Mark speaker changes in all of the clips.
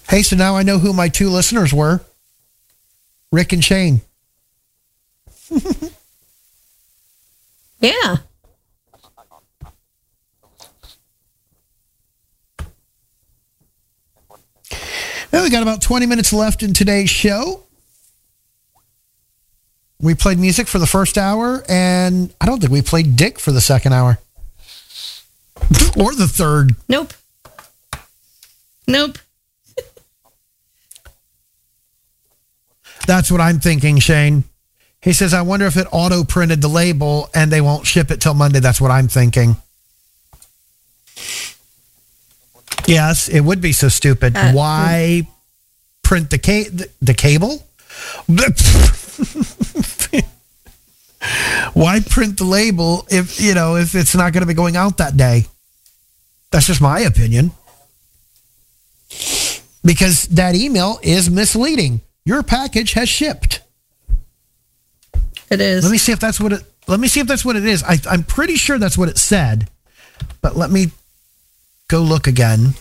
Speaker 1: Hey, so now I know who my two listeners were. Rick and Shane.
Speaker 2: Yeah.
Speaker 1: Well, we got about 20 minutes left in today's show. We played music for the first hour, and I don't think we played Dick for the second hour. Or the third.
Speaker 2: Nope.
Speaker 1: That's what I'm thinking, Shane. He says, I wonder if it auto-printed the label and they won't ship it till Monday. That's what I'm thinking. Yes, it would be so stupid. Why print the cable? Why print the label if it's not going to be going out that day? That's just my opinion. Because that email is misleading. Your package has shipped.
Speaker 2: It is.
Speaker 1: Let me see if that's what it is. I'm pretty sure that's what it said. But let me go look again.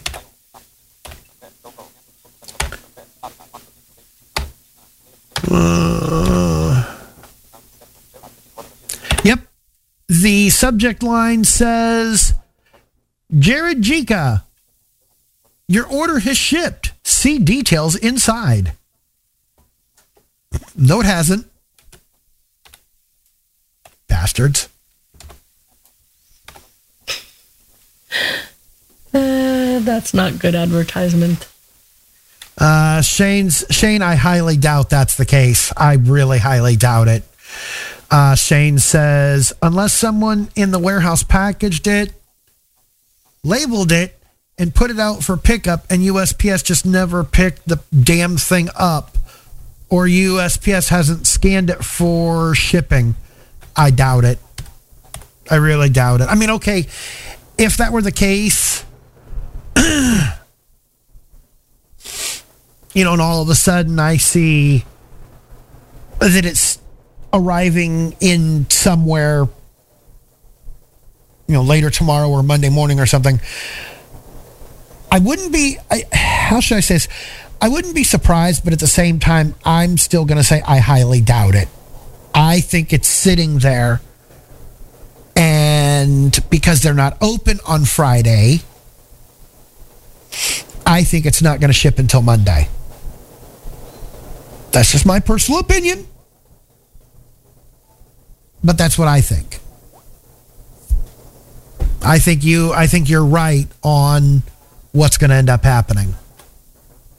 Speaker 1: Yep. The subject line says, Jared Jika, your order has shipped. See details inside. No, it hasn't. Bastards.
Speaker 2: That's not good advertisement.
Speaker 1: Shane, I highly doubt that's the case. I really highly doubt it. Shane says, unless someone in the warehouse packaged it, labeled it, and put it out for pickup, and USPS just never picked the damn thing up, or USPS hasn't scanned it for shipping. I doubt it. I really doubt it. I mean, okay, if that were the case, and all of a sudden I see that it's arriving in somewhere, later tomorrow or Monday morning or something, I wouldn't be, how should I say this? I wouldn't be surprised, but at the same time, I'm still going to say I highly doubt it. I think it's sitting there, and because they're not open on Friday, I think it's not going to ship until Monday. That's just my personal opinion. But that's what I think. I think you're right on what's going to end up happening.